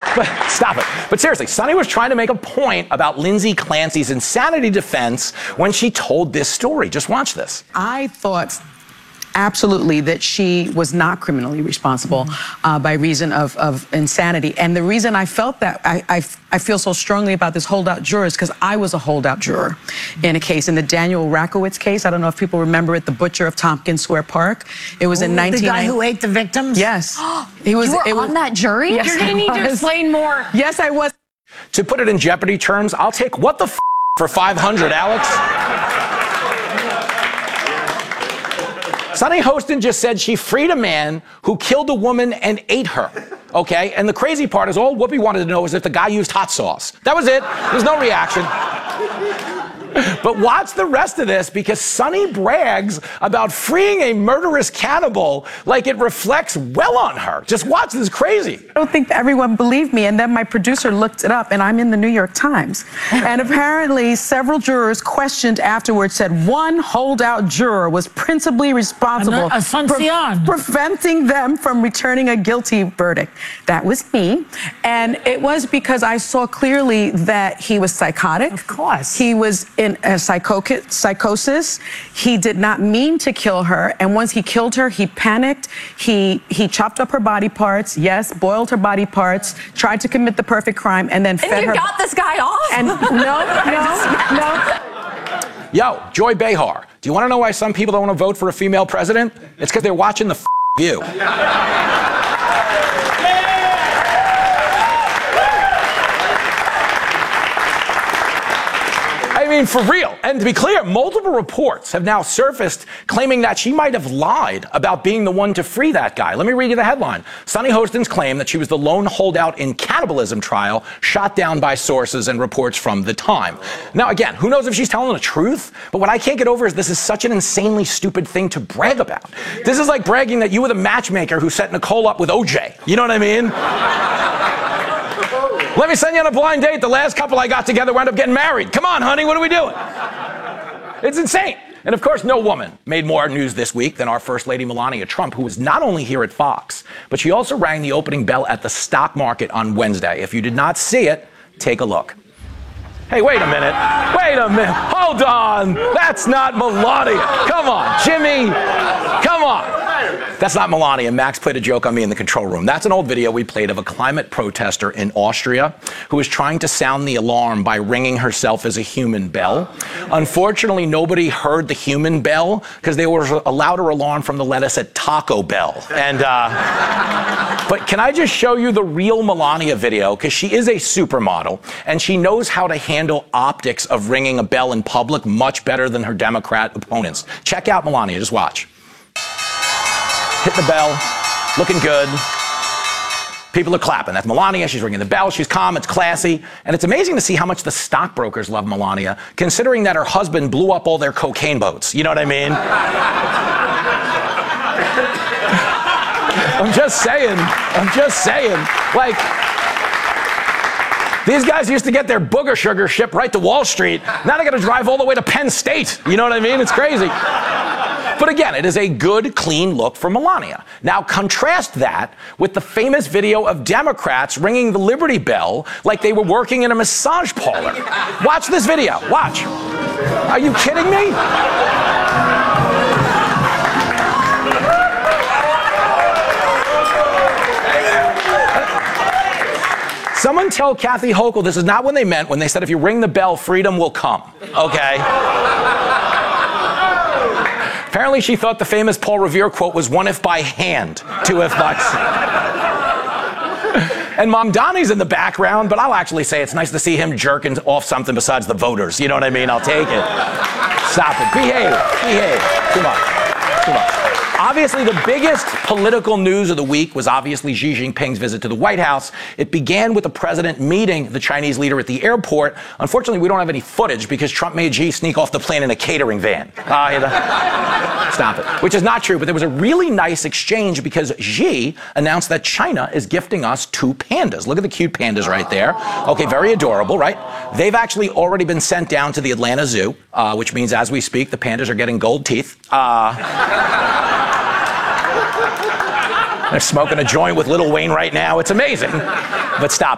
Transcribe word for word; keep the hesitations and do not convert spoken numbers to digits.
But stop it. But seriously, Sunny was trying to make a point about Lindsay Clancy's insanity defense when she told this story. Just watch this. I thought absolutely that she was not criminally responsible uh, by reason of, of insanity. And the reason I felt that, I, I, I feel so strongly about this holdout juror is because I was a holdout juror in a case, in the Daniel Rakowitz case. I don't know if people remember it, the butcher of Tompkins Square Park. It was oh, in nineteen ninety. The guy who ate the victims? Yes. He was, you were it was, on that jury? Yes, You're going to need to explain more. Yes, I was. To put it in Jeopardy terms, I'll take what the f for five hundred, Alex? Sunny Hostin just said she freed a man who killed a woman and ate her, okay? And the crazy part is all Whoopi wanted to know is if the guy used hot sauce. That was it. There's no reaction. But watch the rest of this, because Sunny brags about freeing a murderous cannibal like it reflects well on her. Just watch this crazy. I don't think that everyone believed me, and then my producer looked it up, and I'm in the New York Times. And apparently several jurors questioned afterwards said one holdout juror was principally responsible for preventing them from returning a guilty verdict. That was me. And it was because I saw clearly that he was psychotic. Of course. He was in a psycho psychosis. He did not mean to kill her. And once he killed her, he panicked. He he chopped up her body parts. Yes, boiled her body parts. Tried to commit the perfect crime, and then and fed her. And you got this guy off? And no, no, no. Yo, Joy Behar. Do you want to know why some people don't want to vote for a female president? It's because they're watching the f View. I mean, for real. And to be clear, multiple reports have now surfaced claiming that she might have lied about being the one to free that guy. Let me read you the headline. Sunny Hostin's claim that she was the lone holdout in cannibalism trial shot down by sources and reports from the time. Now, again, who knows if she's telling the truth? But what I can't get over is this is such an insanely stupid thing to brag about. This is like bragging that you were the matchmaker who set Nicole up with O J. You know what I mean? Let me send you on a blind date. The last couple I got together wound up getting married. Come on, honey, what are we doing? It's insane. And of course, no woman made more news this week than our First Lady Melania Trump, who was not only here at Fox, but she also rang the opening bell at the stock market on Wednesday. If you did not see it, take a look. Hey, wait a minute. Wait a minute. Hold on. That's not Melania. Come on, Jimmy. Come on. That's not Melania. Max played a joke on me in the control room. That's an old video we played of a climate protester in Austria who was trying to sound the alarm by ringing herself as a human bell. Unfortunately, nobody heard the human bell because they were a louder alarm from the lettuce at Taco Bell. And, uh, but can I just show you the real Melania video? Because she is a supermodel and she knows how to handle optics of ringing a bell in public much better than her Democrat opponents. Check out Melania. Just watch. Hit the bell, looking good. People are clapping. That's Melania. She's ringing the bell. She's calm. It's classy. And it's amazing to see how much the stockbrokers love Melania, considering that her husband blew up all their cocaine boats. You know what I mean? I'm just saying. I'm just saying. Like, these guys used to get their booger sugar shipped right to Wall Street. Now they got to drive all the way to Penn State. You know what I mean? It's crazy. But again, it is a good, clean look for Melania. Now contrast that with the famous video of Democrats ringing the Liberty Bell like they were working in a massage parlor. Watch this video. Watch. Are you kidding me? Someone tell Kathy Hochul this is not what they meant when they said if you ring the bell, freedom will come. Okay? Apparently she thought the famous Paul Revere quote was one if by hand, two if by... And Mom Donnie's in the background, but I'll actually say it's nice to see him jerking off something besides the voters. You know what I mean? I'll take it. Stop it. Behave. Behave. Come on. Come on. Obviously, the biggest political news of the week was obviously Xi Jinping's visit to the White House. It began with the president meeting the Chinese leader at the airport. Unfortunately, we don't have any footage because Trump made Xi sneak off the plane in a catering van. Uh, stop it. Which is not true, but there was a really nice exchange because Xi announced that China is gifting us two pandas. Look at the cute pandas right there. Okay, very adorable, right? They've actually already been sent down to the Atlanta Zoo, uh, which means as we speak, the pandas are getting gold teeth. Uh... They're smoking a joint with Lil Wayne right now. It's amazing. But stop.